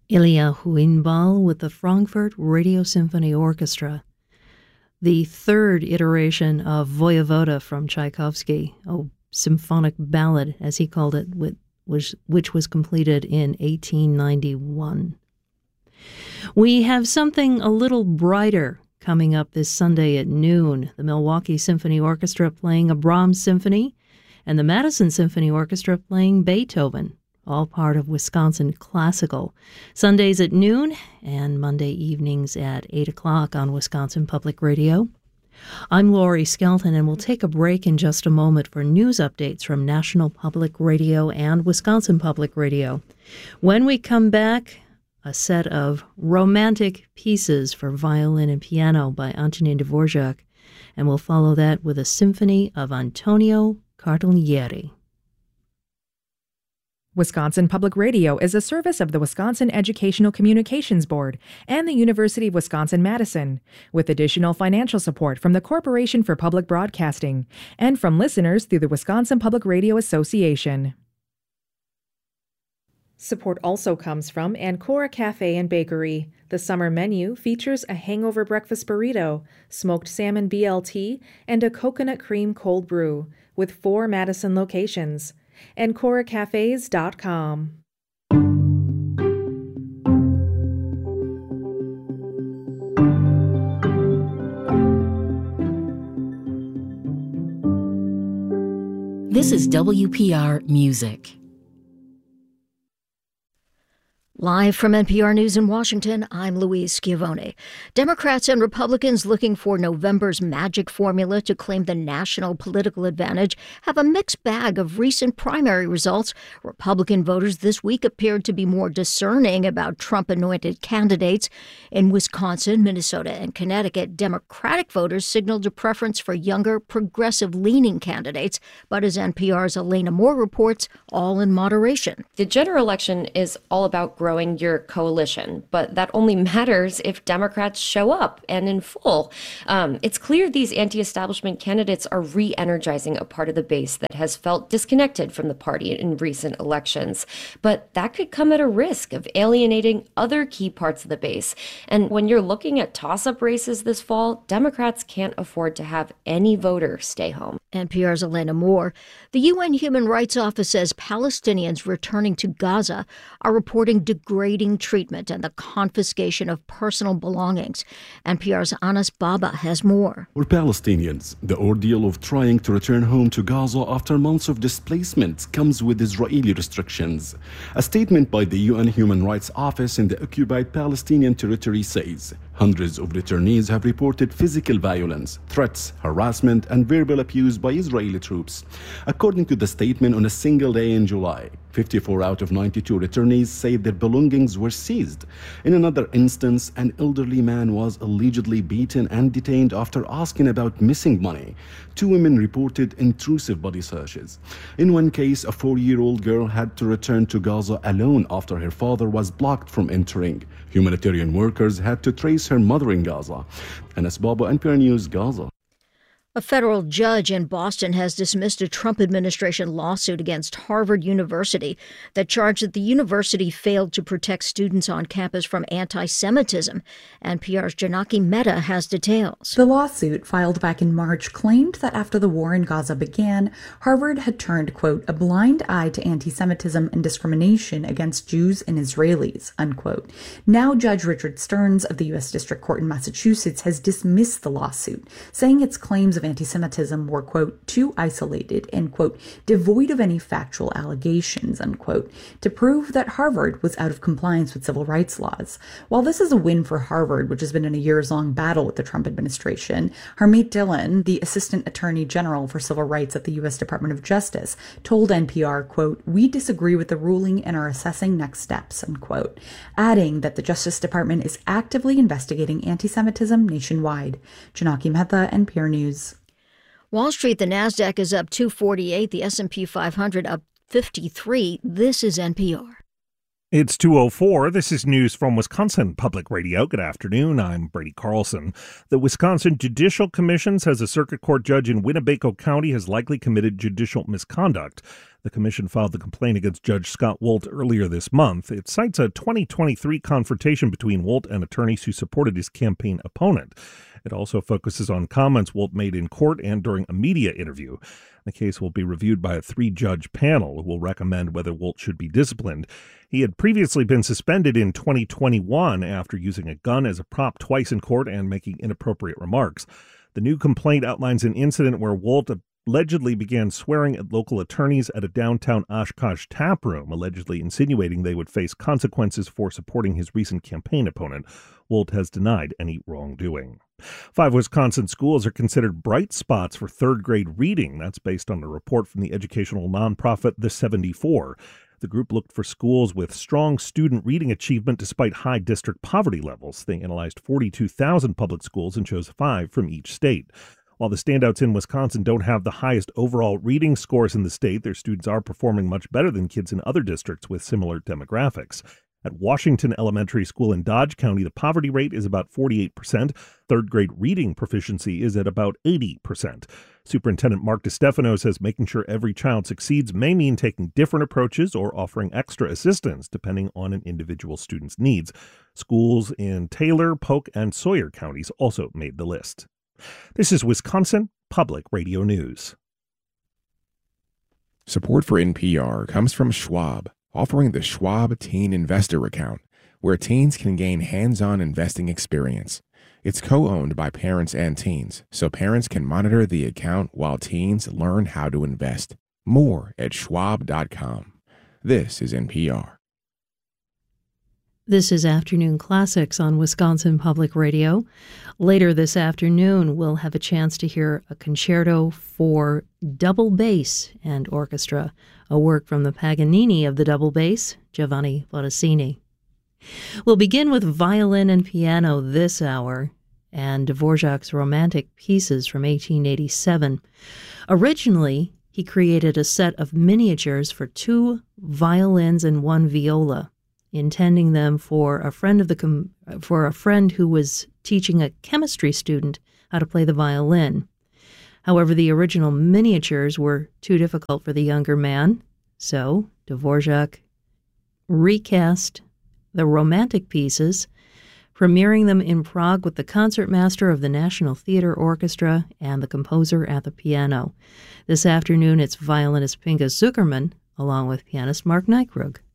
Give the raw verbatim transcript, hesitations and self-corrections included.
Ilya Huinbal with the Frankfurt Radio Symphony Orchestra. The third iteration of Voyevoda from Tchaikovsky, a symphonic ballad, as he called it, which, which was completed in eighteen ninety-one. We have something a little brighter coming up this Sunday at noon. The Milwaukee Symphony Orchestra playing a Brahms symphony, and the Madison Symphony Orchestra playing Beethoven, all part of Wisconsin Classical. Sundays at noon and Monday evenings at eight o'clock on Wisconsin Public Radio. I'm Laurie Skelton, and we'll take a break in just a moment for news updates from National Public Radio and Wisconsin Public Radio. When we come back, a set of romantic pieces for violin and piano by Antonin Dvorak, and we'll follow that with a symphony of Antonio Cartaglieri. Wisconsin Public Radio is a service of the Wisconsin Educational Communications Board and the University of Wisconsin-Madison, with additional financial support from the Corporation for Public Broadcasting and from listeners through the Wisconsin Public Radio Association. Support also comes from Ancora Cafe and Bakery. The summer menu features a hangover breakfast burrito, smoked salmon B L T, and a coconut cream cold brew, with four Madison locations. Ancora Cafes dot com. This is W P R Music. Live from N P R News in Washington, I'm Louise Schiavone. Democrats and Republicans looking for November's magic formula to claim the national political advantage have a mixed bag of recent primary results. Republican voters this week appeared to be more discerning about Trump-anointed candidates. In Wisconsin, Minnesota, and Connecticut, Democratic voters signaled a preference for younger, progressive-leaning candidates. But as N P R's Elena Moore reports, all in moderation. The general election is all about growth. Growing your coalition, but that only matters if Democrats show up and in full. Um, it's clear these anti-establishment candidates are re-energizing a part of the base that has felt disconnected from the party in recent elections. But that could come at a risk of alienating other key parts of the base. And when you're looking at toss-up races this fall, Democrats can't afford to have any voter stay home. N P R's Elena Moore. The U N Human Rights Office says Palestinians returning to Gaza are reporting degrading treatment and the confiscation of personal belongings. N P R's Anas Baba has more. For Palestinians, the ordeal of trying to return home to Gaza after months of displacement comes with Israeli restrictions. A statement by the U N Human Rights Office in the occupied Palestinian territory says hundreds of returnees have reported physical violence, threats, harassment, and verbal abuse by Israeli troops. According to the statement, on a single day in July, fifty-four out of ninety-two returnees say their belongings were seized. In another instance, an elderly man was allegedly beaten and detained after asking about missing money. Two women reported intrusive body searches. In one case, a four-year-old girl had to return to Gaza alone after her father was blocked from entering. Humanitarian workers had to trace her mother in Gaza. Anas Baba, N P R News, Gaza. A federal judge in Boston has dismissed a Trump administration lawsuit against Harvard University that charged that the university failed to protect students on campus from anti-Semitism. N P R's Janaki Mehta has details. The lawsuit, filed back in March, claimed that after the war in Gaza began, Harvard had turned, quote, a blind eye to anti-Semitism and discrimination against Jews and Israelis, unquote. Now Judge Richard Stearns of the U S District Court in Massachusetts has dismissed the lawsuit, saying its claims of anti-Semitism were, quote, too isolated and, quote, devoid of any factual allegations, unquote, to prove that Harvard was out of compliance with civil rights laws. While this is a win for Harvard, which has been in a years-long battle with the Trump administration, Harmeet Dillon, the Assistant Attorney General for Civil Rights at the U S Department of Justice, told N P R, quote, we disagree with the ruling and are assessing next steps, unquote, adding that the Justice Department is actively investigating anti-Semitism nationwide. Janaki Mehta, N P R News. Wall Street, the Nasdaq is up two forty-eight, the S and P five hundred up fifty-three. This is N P R. It's two oh four. This is news from Wisconsin Public Radio. Good afternoon. I'm Brady Carlson. The Wisconsin Judicial Commission says a circuit court judge in Winnebago County has likely committed judicial misconduct. The commission filed the complaint against Judge Scott Woldt earlier this month. It cites a twenty twenty-three confrontation between Woldt and attorneys who supported his campaign opponent. It also focuses on comments Woldt made in court and during a media interview. The case will be reviewed by a three-judge panel who will recommend whether Woldt should be disciplined. He had previously been suspended in twenty twenty-one after using a gun as a prop twice in court and making inappropriate remarks. The new complaint outlines an incident where Woldt allegedly began swearing at local attorneys at a downtown Oshkosh tap room, allegedly insinuating they would face consequences for supporting his recent campaign opponent. Woldt has denied any wrongdoing. Five Wisconsin schools are considered bright spots for third-grade reading. That's based on a report from the educational nonprofit The seventy-four. The group looked for schools with strong student reading achievement despite high district poverty levels. They analyzed forty-two thousand public schools and chose five from each state. While the standouts in Wisconsin don't have the highest overall reading scores in the state, their students are performing much better than kids in other districts with similar demographics. At Washington Elementary School in Dodge County, the poverty rate is about forty-eight percent. Third-grade reading proficiency is at about eighty percent. Superintendent Mark DeStefano says making sure every child succeeds may mean taking different approaches or offering extra assistance depending on an individual student's needs. Schools in Taylor, Polk, and Sawyer counties also made the list. This is Wisconsin Public Radio News. Support for N P R comes from Schwab, offering the Schwab Teen Investor Account, where teens can gain hands-on investing experience. It's co-owned by parents and teens, so parents can monitor the account while teens learn how to invest. More at schwab dot com. This is N P R. This is Afternoon Classics on Wisconsin Public Radio. Later this afternoon, we'll have a chance to hear a concerto for double bass and orchestra, a work from the Paganini of the double bass, Giovanni Bottesini. We'll begin with violin and piano this hour and Dvorak's Romantic Pieces from eighteen eighty-seven. Originally, he created a set of miniatures for two violins and one viola, intending them for a friend of the com- for a friend who was teaching a chemistry student how to play the violin. However, the original miniatures were too difficult for the younger man, so Dvorak recast the Romantic Pieces, premiering them in Prague with the concertmaster of the National Theatre Orchestra and the composer at the piano. This afternoon, it's violinist Pinga Zuckerman along with pianist Mark Nykrug.